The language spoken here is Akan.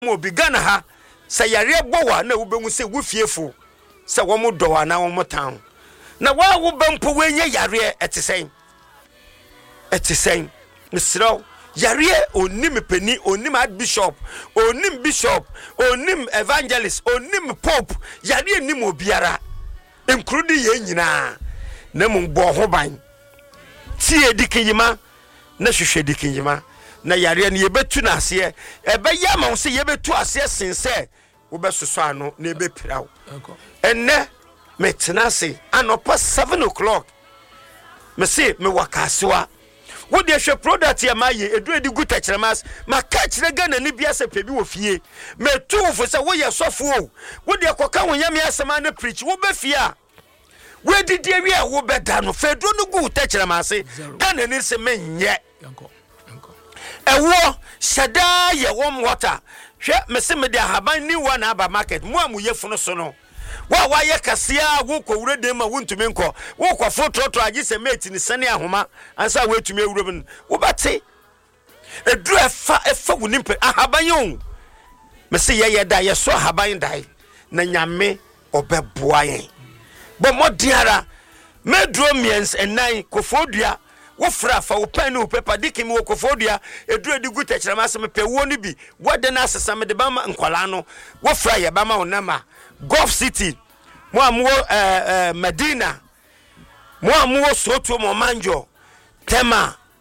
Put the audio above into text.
mo bigana ha sa yare bowa na wo se wo fiefo sa wo mo do na wo mo tan na wa wo bampo wenye yare etisen misro yare onim peni onim archbishop onim bishop onim evangelist onim pope yare nim obiara including ye nyina na mo bo ho ban tie dikinyima na hwehwe dikinyima na yare ne yebetu na ase ebeya ma wo se yebetu ase sense wo besoso ano na ebepirawo enne metenase anopa 7 o'clock me se me wakasewa wo de hwe product ya maye edu edi guta kiremas maka kire Ghana ni bia se pebi wo fie me tuufo se wo ye sofo wo de koka wo nyame asema na preach wo be fie a we didi awi a wo beda no fedu no guta kiremas Ghana ni se menye ewo shada ye warm water hwe me se me de haban ni wa na aba market mu amuye funo so no wa ye kasia wo ko wure dem ma wontumi nko wo ko fototo agi se mate ni sane ahoma ansa wo etumi ewure bin wo bate edu efa wonimpe ahaban yon me se ye da ye so ahaban dai na nyame obeboa yen bo modiara medro miens enan kofodua wo fra fa wo pan no paper dikim wo kofodua edu edigu techrama se me pe wo ni bi wode na asesa me de ba ma nkwala no wo fra ye ba ma onama Gulf City mo amuo Medina mo amuo Soto mo Manjo Tema